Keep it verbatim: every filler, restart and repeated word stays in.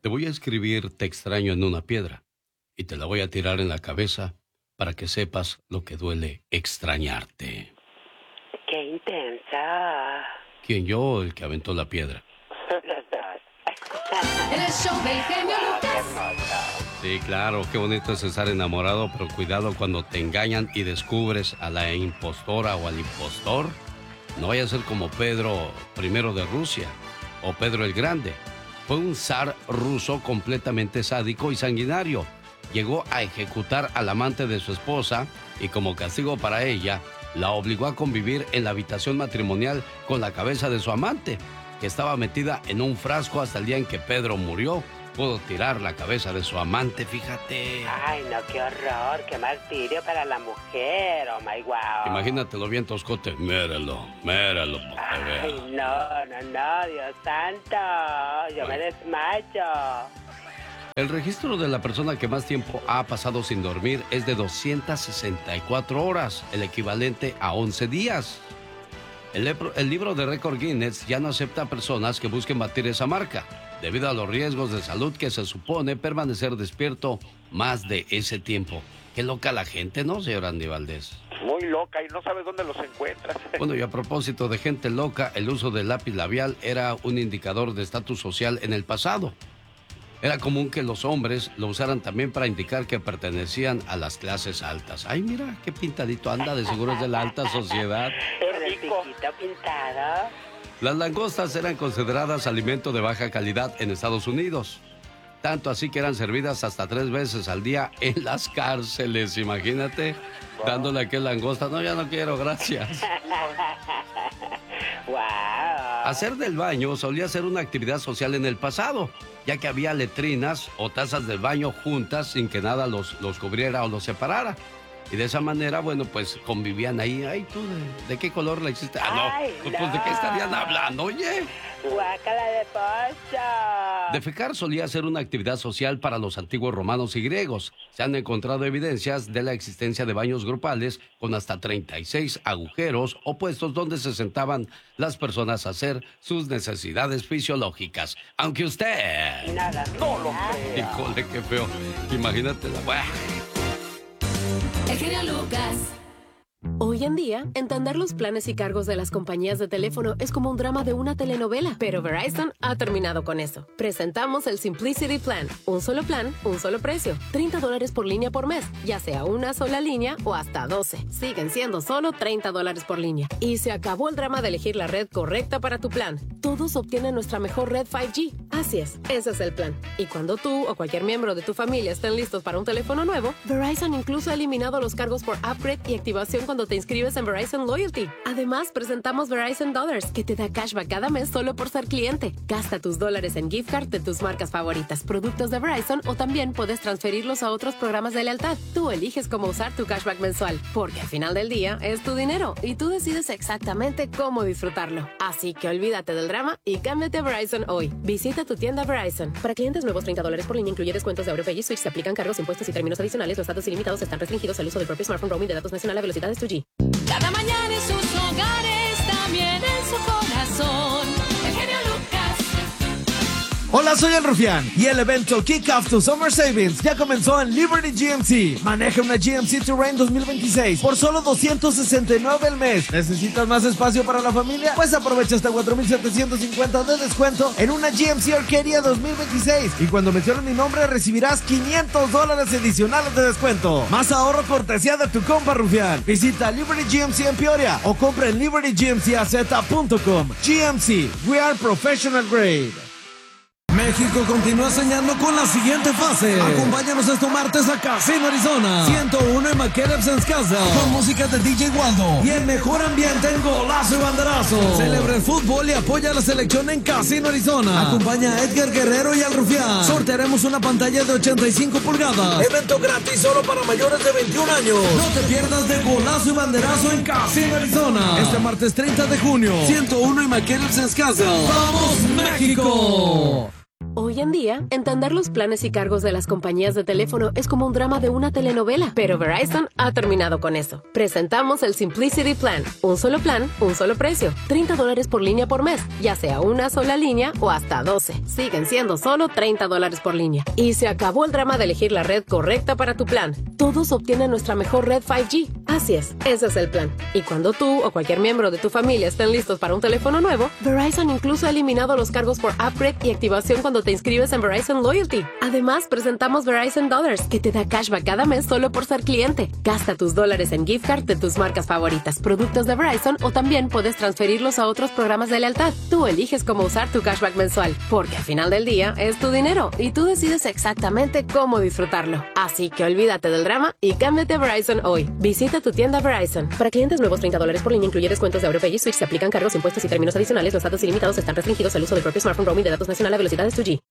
Te voy a escribir te extraño en una piedra y te la voy a tirar en la cabeza para que sepas lo que duele extrañarte. ¡Qué intensa! ¿Quién, yo o el que aventó la piedra? Los dos. El show del genio Lucas. Sí, claro, qué bonito es estar enamorado, pero cuidado cuando te engañan y descubres a la impostora o al impostor. No vaya a ser como Pedro primero de Rusia o Pedro el Grande. Fue un zar ruso completamente sádico y sanguinario. Llegó a ejecutar al amante de su esposa y como castigo para ella, la obligó a convivir en la habitación matrimonial con la cabeza de su amante, que estaba metida en un frasco hasta el día en que Pedro murió. Pudo tirar la cabeza de su amante, fíjate. Ay, no, qué horror, qué martirio para la mujer, oh my wow. Imagínatelo bien, Toscote, méralo, méralo. Ay, no, no, no, Dios santo, yo me desmayo. El registro de la persona que más tiempo ha pasado sin dormir es de doscientas sesenta y cuatro horas, el equivalente a once días. El, el libro de récord Guinness ya no acepta a personas que busquen batir esa marca, debido a los riesgos de salud que se supone permanecer despierto más de ese tiempo. Qué loca la gente, ¿no, señor Andy Valdés? Muy loca y no sabes dónde los encuentras. Bueno, y a propósito de gente loca, el uso del lápiz labial era un indicador de estatus social en el pasado. Era común que los hombres lo usaran también para indicar que pertenecían a las clases altas. Ay, mira, qué pintadito anda, de seguro es de la alta sociedad. Con el piquito pintado. Las langostas eran consideradas alimento de baja calidad en Estados Unidos. Tanto así que eran servidas hasta tres veces al día en las cárceles, imagínate. Wow. Dándole a aquel langosta, no, ya no quiero, gracias. Wow. Hacer del baño solía ser una actividad social en el pasado, ya que había letrinas o tazas del baño juntas sin que nada los, los cubriera o los separara. Y de esa manera, bueno, pues convivían ahí. Ay, ¿tú de, de qué color la hiciste? Ah, no. Ay, pues, no. pues, ¿de qué estarían hablando, oye? Guácala de pollo. Defecar solía ser una actividad social para los antiguos romanos y griegos. Se han encontrado evidencias de la existencia de baños grupales con hasta treinta y seis agujeros o puestos donde se sentaban las personas a hacer sus necesidades fisiológicas. Aunque usted... Nada. No lo creo. Híjole, qué feo. Imagínate la... Buah. El genio Lucas. Hoy en día, entender los planes y cargos de las compañías de teléfono es como un drama de una telenovela, pero Verizon ha terminado con eso. Presentamos el Simplicity Plan, un solo plan, un solo precio, treinta dólares por línea por mes, ya sea una sola línea o hasta doce. Siguen siendo solo treinta dólares por línea. Y se acabó el drama de elegir la red correcta para tu plan. Todos obtienen nuestra mejor red cinco G. Así es, ese es el plan. Y cuando tú o cualquier miembro de tu familia estén listos para un teléfono nuevo, Verizon incluso ha eliminado los cargos por upgrade y activación cuando te inscribes en Verizon Loyalty. Además, presentamos Verizon Dollars, que te da cashback cada mes solo por ser cliente. Gasta tus dólares en gift card de tus marcas favoritas, productos de Verizon, o también puedes transferirlos a otros programas de lealtad. Tú eliges cómo usar tu cashback mensual, porque al final del día es tu dinero y tú decides exactamente cómo disfrutarlo. Así que olvídate del drama y cámbiate a Verizon hoy. Visita tu tienda Verizon. Para clientes nuevos, treinta dólares por línea, incluye descuentos de AuroPay y Switch. Se aplican cargos, impuestos y términos adicionales. Los datos ilimitados están restringidos al uso del propio smartphone. Roaming de datos nacional a velocidades dos G. Cada mañana en sus hogares, también en su corazón. El genio Lucas. Hola, soy el Rufián y el evento Kick Off to Summer Savings ya comenzó en Liberty G M C. Maneja una G M C Terrain dos mil veintiséis por solo doscientos sesenta y nueve al mes. ¿Necesitas más espacio para la familia? Pues aprovecha hasta cuatro mil setecientos cincuenta de descuento en una G M C Arcadia dos mil veintiséis. Y cuando menciones mi nombre recibirás quinientos dólares adicionales de descuento. Más ahorro cortesía de tu compa Rufián. Visita Liberty G M C en Peoria o compra en liberty g m c a z punto com. G M C, we are professional grade. México continúa soñando con la siguiente fase. Acompáñanos este martes a Casino Arizona ciento uno en McKellips en Casa, con música de D J Waldo y el mejor ambiente en golazo y banderazo. Celebra el fútbol y apoya a la selección en Casino Arizona. Acompaña a Edgar Guerrero y al Rufián. Sortearemos una pantalla de ochenta y cinco pulgadas. Evento gratis solo para mayores de veintiún años. No te pierdas de golazo y banderazo en Casino Arizona. Este martes treinta de junio, ciento uno en McKellips en Casa. ¡Vamos, México! Hoy en día, entender los planes y cargos de las compañías de teléfono es como un drama de una telenovela, pero Verizon ha terminado con eso. Presentamos el Simplicity Plan. Un solo plan, un solo precio. treinta dólares por línea por mes, ya sea una sola línea o hasta doce. Siguen siendo solo treinta dólares por línea. Y se acabó el drama de elegir la red correcta para tu plan. Todos obtienen nuestra mejor red cinco G. Así es, ese es el plan. Y cuando tú o cualquier miembro de tu familia estén listos para un teléfono nuevo, Verizon incluso ha eliminado los cargos por upgrade y activación cuando te inscribes en Verizon Loyalty. Además, presentamos Verizon Dollars, que te da cashback cada mes solo por ser cliente. Gasta tus dólares en gift card de tus marcas favoritas, productos de Verizon, o también puedes transferirlos a otros programas de lealtad. Tú eliges cómo usar tu cashback mensual, porque al final del día es tu dinero y tú decides exactamente cómo disfrutarlo. Así que olvídate del drama y cámbiate a Verizon hoy. Visita tu tienda Verizon. Para clientes nuevos, treinta dólares por línea incluye descuentos de AuroPay y Switch. Se aplican cargos, impuestos y términos adicionales. Los datos ilimitados están restringidos al uso del propio smartphone. Roaming de datos nacional a velocidades dos G.